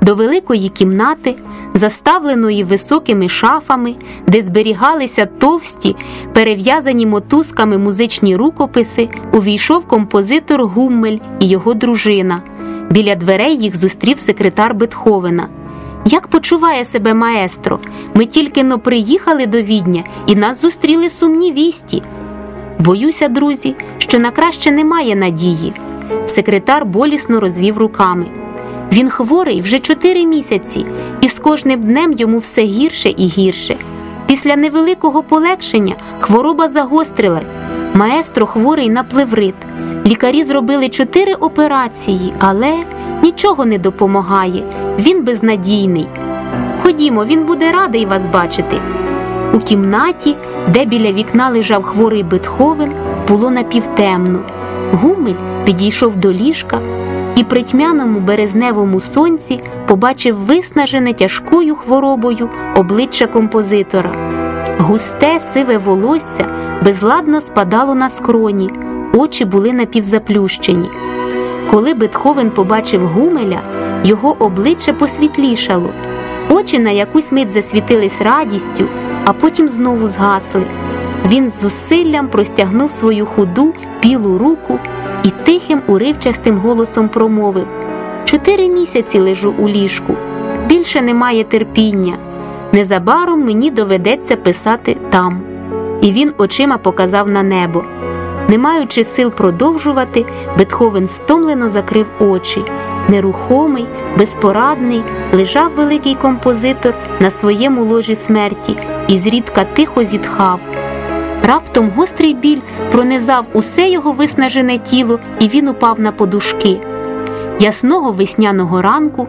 до великої кімнати, заставленої високими шафами, де зберігалися товсті, перев'язані мотузками музичні рукописи, увійшов композитор Гуммель і його дружина. Біля дверей їх зустрів секретар Бетховена. «Як почуває себе маестро? Ми тільки-но приїхали до Відня, і нас зустріли сумні вісті». «Боюся, друзі, що на краще немає надії». Секретар болісно розвів руками. «Він хворий вже 4 місяці, і з кожним днем йому все гірше і гірше. Після невеликого полегшення хвороба загострилась. Маестро хворий на плеврит. Лікарі зробили 4 операції, але нічого не допомагає. Він безнадійний. Ходімо, він буде радий вас бачити». У кімнаті, де біля вікна лежав хворий Бетховен, було напівтемно. Гуммель підійшов до ліжка і при тьмяному березневому сонці побачив виснажене тяжкою хворобою обличчя композитора. Густе сиве волосся безладно спадало на скроні, очі були напівзаплющені. Коли Бетховен побачив Гуммеля, його обличчя посвітлішало. Очі на якусь мить засвітились радістю, а потім знову згасли. Він з зусиллям простягнув свою худу, білу руку і тихим, уривчастим голосом промовив: «4 місяці лежу у ліжку. Більше немає терпіння. Незабаром мені доведеться писати там». І він очима показав на небо. Не маючи сил продовжувати, Бетховен стомлено закрив очі. Нерухомий, безпорадний, лежав великий композитор на своєму ложі смерті і зрідка тихо зітхав. Раптом гострий біль пронизав усе його виснажене тіло, і він упав на подушки. Ясного весняного ранку,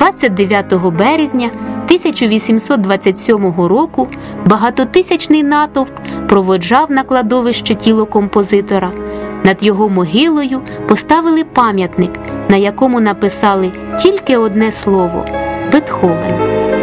29 березня 1827 року, багатотисячний натовп проводжав на кладовище тіло композитора. Над його могилою поставили пам'ятник, на якому написали тільки одне слово – Бетховен.